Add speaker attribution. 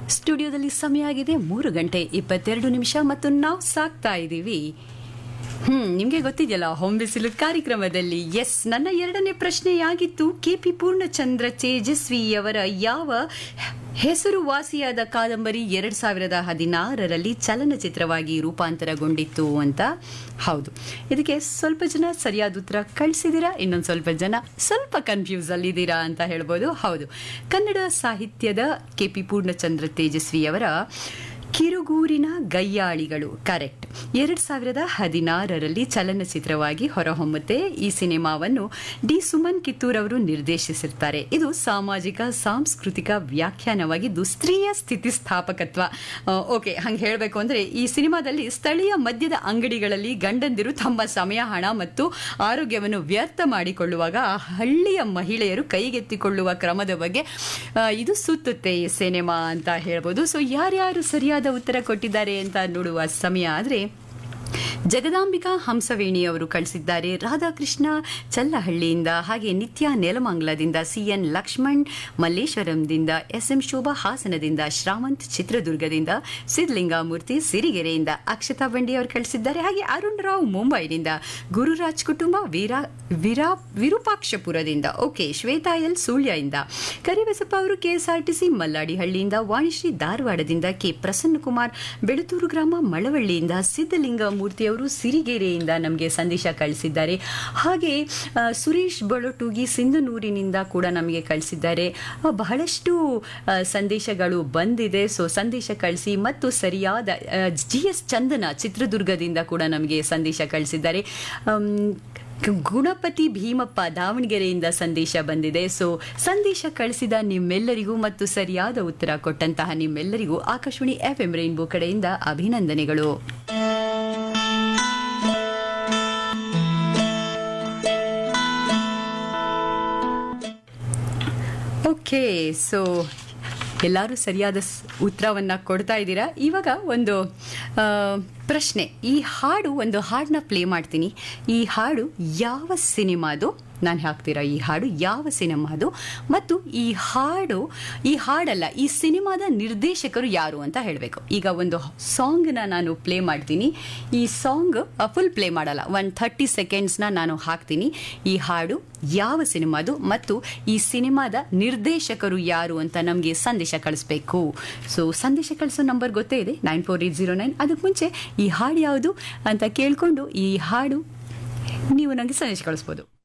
Speaker 1: ಸ್ಟುಡಿಯೋದಲ್ಲಿ ಸಮಯ ಆಗಿದೆ 3:22 ಮತ್ತು ನಾವು ಸಾಕ್ತಾ ಇದ್ದೀವಿ. ನಿಮಗೆ ಗೊತ್ತಿದೆಯಲ್ಲ ಹೋಮ್ ಬಿಸಿಲು ಕಾರ್ಯಕ್ರಮದಲ್ಲಿ. ಎಸ್, ನನ್ನ ಎರಡನೇ ಪ್ರಶ್ನೆಯಾಗಿತ್ತು KP ಪೂರ್ಣಚಂದ್ರ ತೇಜಸ್ವಿಯವರ ಯಾವ ಹೆಸರುವಾಸಿಯಾದ ಕಾದಂಬರಿ 2016ರಲ್ಲಿ ಚಲನಚಿತ್ರವಾಗಿ ರೂಪಾಂತರಗೊಂಡಿತ್ತು ಅಂತ. ಹೌದು, ಇದಕ್ಕೆ ಸ್ವಲ್ಪ ಜನ ಸರಿಯಾದ ಉತ್ತರ ಕಳಿಸಿದ್ದೀರಾ, ಇನ್ನೊಂದು ಸ್ವಲ್ಪ ಜನ ಸ್ವಲ್ಪ ಕನ್ಫ್ಯೂಸ್ ಅಲ್ಲಿದ್ದೀರಾ ಅಂತ ಹೇಳ್ಬೋದು. ಹೌದು, ಕನ್ನಡ ಸಾಹಿತ್ಯದ KP ಪೂರ್ಣಚಂದ್ರ ತೇಜಸ್ವಿಯವರ ಕಿರುಗೂರಿನ ಗಯ್ಯಾಳಿಗಳು ಕರೆಕ್ಟ್ 2016ರಲ್ಲಿ ಚಲನಚಿತ್ರವಾಗಿ ಹೊರಹೊಮ್ಮುತ್ತೆ. ಈ ಸಿನಿಮಾವನ್ನು ಡಿ ಸುಮನ್ ಕಿತ್ತೂರ್ ಅವರು ನಿರ್ದೇಶಿಸಿರ್ತಾರೆ. ಇದು ಸಾಮಾಜಿಕ ಸಾಂಸ್ಕೃತಿಕ ವ್ಯಾಖ್ಯಾನವಾಗಿದ್ದು ಸ್ತ್ರೀಯ ಸ್ಥಿತಿಸ್ಥಾಪಕತ್ವ. ಓಕೆ, ಹಂಗೆ ಹೇಳಬೇಕು ಅಂದರೆ ಈ ಸಿನಿಮಾದಲ್ಲಿ ಸ್ಥಳೀಯ ಮದ್ಯದ ಅಂಗಡಿಗಳಲ್ಲಿ ಗಂಡಂದಿರು ತಮ್ಮ ಸಮಯ, ಹಣ ಮತ್ತು ಆರೋಗ್ಯವನ್ನು ವ್ಯರ್ಥ ಮಾಡಿಕೊಳ್ಳುವಾಗ ಆ ಹಳ್ಳಿಯ ಮಹಿಳೆಯರು ಕೈಗೆತ್ತಿಕೊಳ್ಳುವ ಕ್ರಮದ ಬಗ್ಗೆ ಇದು ಸುತ್ತುತ್ತೆ ಈ ಸಿನಿಮಾ ಅಂತ ಹೇಳ್ಬೋದು. ಸೊ ಯಾರ್ಯಾರು ಸರಿಯಾದ ಉತ್ತರ ಕೊಟ್ಟಿದ್ದಾರೆ ಅಂತ ನೋಡುವ ಸಮಯ ಆದರೆ ಜಗದಾಂಬಿಕಾ ಹಂಸವೇಣಿ ಅವರು ಕಳಿಸಿದ್ದಾರೆ, ರಾಧಾಕೃಷ್ಣ ಚಲ್ಲಹಳ್ಳಿಯಿಂದ, ಹಾಗೆ ನಿತ್ಯ ನೆಲಮಂಗಲದಿಂದ, CN ಲಕ್ಷ್ಮಣ್ ಮಲ್ಲೇಶ್ವರಂದಿಂದ, SM ಶೋಭಾ ಹಾಸನದಿಂದ, ಶ್ರಾವಂತ್ ಚಿತ್ರದುರ್ಗದಿಂದ, ಸಿದ್ಧಲಿಂಗಮೂರ್ತಿ ಸಿರಿಗೆರೆಯಿಂದ, ಅಕ್ಷತಾ ಬಂಡಿ ಅವರು ಕಳಿಸಿದ್ದಾರೆ, ಹಾಗೆ ಅರುಣ್ ರಾವ್ ಮುಂಬೈನಿಂದ, ಗುರುರಾಜ್ ಕುಟುಂಬ ವಿರೂಪಾಕ್ಷಪುರದಿಂದ, ಓಕೆ ಶ್ವೇತಾ ಎಲ್ ಸುಳ್ಯದಿಂದ, ಕರಿಬಸಪ್ಪ ಅವರು KSRTC ಮಲ್ಲಾಡಿಹಳ್ಳಿಯಿಂದ, ವಾಣಿಶ್ರೀ ಧಾರವಾಡದಿಂದ, K ಪ್ರಸನ್ನಕುಮಾರ್ ಬೆಳತೂರು ಗ್ರಾಮ ಮಳವಳ್ಳಿಯಿಂದ, ಸಿದ್ಧಲಿಂಗಮೂರ್ತಿ ಅವರು ಸಿರಿಗೆರೆಯಿಂದ ನಮಗೆ ಸಂದೇಶ ಕಳಿಸಿದ್ದಾರೆ. ಹಾಗೆ ಸುರೇಶ್ ಬಳಟೂಗಿ ಸಿಂಧನೂರಿನಿಂದ ಕೂಡ ನಮಗೆ ಕಳಿಸಿದ್ದಾರೆ. ಬಹಳಷ್ಟು ಸಂದೇಶಗಳು ಬಂದಿದೆ. ಸೊ ಸಂದೇಶ ಕಳಿಸಿ ಮತ್ತು ಸರಿಯಾದ GS ಚಂದನ ಚಿತ್ರದುರ್ಗದಿಂದ ಕೂಡ ನಮಗೆ ಸಂದೇಶ ಕಳಿಸಿದ್ದಾರೆ. ಗುಣಪತಿ ಭೀಮಪ್ಪ ದಾವಣಗೆರೆಯಿಂದ ಸಂದೇಶ ಬಂದಿದೆ. ಸೊ ಸಂದೇಶ ಕಳಿಸಿದ ನಿಮ್ಮೆಲ್ಲರಿಗೂ ಮತ್ತು ಸರಿಯಾದ ಉತ್ತರ ಕೊಟ್ಟಂತಹ ನಿಮ್ಮೆಲ್ಲರಿಗೂ ಆಕಾಶವಾಣಿ FM ರೈನ್ಬೋ ಕಡೆಯಿಂದ ಅಭಿನಂದನೆಗಳು. ಓಕೆ, ಸೊ ಎಲ್ಲರೂ ಸರಿಯಾದ ಉತ್ತರವನ್ನು ಕೊಡ್ತಾ ಇದ್ದೀರಾ. ಇವಾಗ ಒಂದು ಪ್ರಶ್ನೆ. ಈ ಹಾಡು, ಒಂದು ಹಾಡನ್ನ ಪ್ಲೇ ಮಾಡ್ತೀನಿ. ಈ ಹಾಡು ಯಾವ ಸಿನಿಮಾದು? ನಾನು ಹಾಕ್ತೀರಾ ಈ ಹಾಡು ಯಾವ ಸಿನಿಮಾದು ಮತ್ತು ಈ ಹಾಡಲ್ಲ, ಈ ಸಿನಿಮಾದ ನಿರ್ದೇಶಕರು ಯಾರು ಅಂತ ಹೇಳಬೇಕು. ಈಗ ಒಂದು ಸಾಂಗ್ನ ನಾನು ಪ್ಲೇ ಮಾಡ್ತೀನಿ. ಈ ಸಾಂಗ್ ಫುಲ್ ಪ್ಲೇ ಮಾಡಲ್ಲ, 30 ಸೆಕೆಂಡ್ಸ್ನ ನಾನು ಹಾಕ್ತೀನಿ. ಈ ಹಾಡು ಯಾವ ಸಿನಿಮಾದು ಮತ್ತು ಈ ಸಿನಿಮಾದ ನಿರ್ದೇಶಕರು ಯಾರು ಅಂತ ನಮಗೆ ಸಂದೇಶ ಕಳಿಸ್ಬೇಕು. ಸೊ ಸಂದೇಶ ಕಳಿಸೋ ನಂಬರ್ ಗೊತ್ತೇ ಇದೆ, 94809. ಅದಕ್ಕೆ ಮುಂಚೆ ಈ ಹಾಡು ಯಾವುದು ಅಂತ ಕೇಳಿಕೊಂಡು ಈ ಹಾಡು ನೀವು ನನಗೆ ಸಂದೇಶ ಕಳಿಸ್ಬೋದು.